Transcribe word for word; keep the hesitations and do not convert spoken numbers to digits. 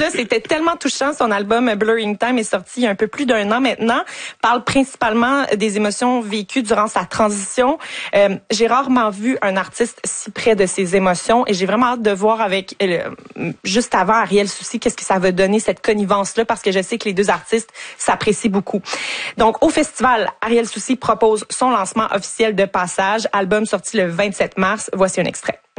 ça. C'était tellement touchant. Son album Blurring Time est sorti il y a un peu plus d'un an maintenant. Parle principalement des émotions vécues durant sa transition. Euh, j'ai rarement vu un artiste si près de ses émotions et j'ai vraiment hâte de voir avec, euh, juste avant Ariel Soucy, qu'est-ce que ça va donner, cette connivence-là, parce que je sais que les deux artistes s'apprécient beaucoup. Donc, au festival, Ariel Soucy propose son lancement officiel de Passage, album sorti le vingt-sept mars. Voici un extrait.